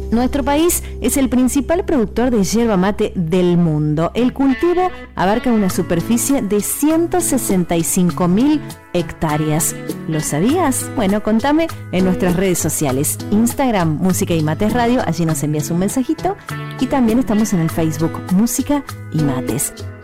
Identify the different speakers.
Speaker 1: Nuestro país es el principal productor de yerba mate del mundo. El cultivo abarca una superficie de 165.000 hectáreas. ¿Lo sabías? Bueno, contame en nuestras redes sociales. Instagram, Música y Mates Radio, allí nos envías un mensajito. Y también estamos en el Facebook, Música y Mates.